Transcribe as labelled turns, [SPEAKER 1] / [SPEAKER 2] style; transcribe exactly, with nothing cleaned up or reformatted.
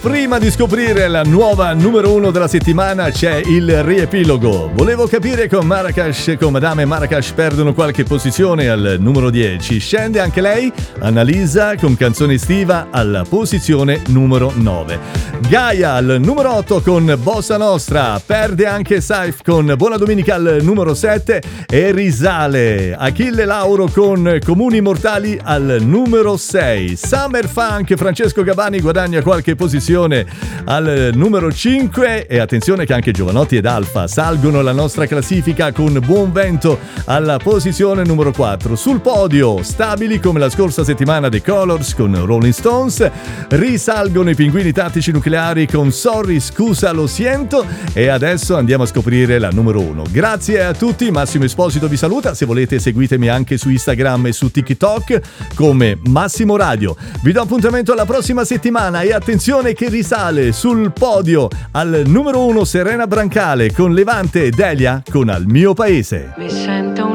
[SPEAKER 1] prima di scoprire la nuova numero uno della settimana c'è il riepilogo. Volevo capire con Marracash, con Madame e Marracash perdono qualche posizione al numero dieci. Scende anche lei, Annalisa con Canzone estiva alla posizione numero nove. Gaia al numero otto con Bossa Nostra, perde anche Saif con Buona Domenica al numero sette e risale Achille Lauro con Comuni Mortali al numero sei. Summer Funk, Francesco Gabani guadagna qualche posizione al numero cinque e attenzione che anche Giovanotti ed Alfa salgono la nostra classifica con Buon Vento alla posizione numero quattro. Sul podio, stabili come la scorsa settimana, The Colors con Rolling Stones, risalgono i Pinguini Tattici Nucleari con Sorry Scusa Lo Siento e adesso andiamo a scoprire la numero uno. Grazie a tutti, Massimo Esposito vi saluta, se volete seguitemi anche su Instagram e su TikTok come Massimo Radio. Vi do appuntamento alla prossima settimana e attenzione che risale sul podio al numero uno Serena Brancale con Levante e Delia con Al mio paese.
[SPEAKER 2] Mi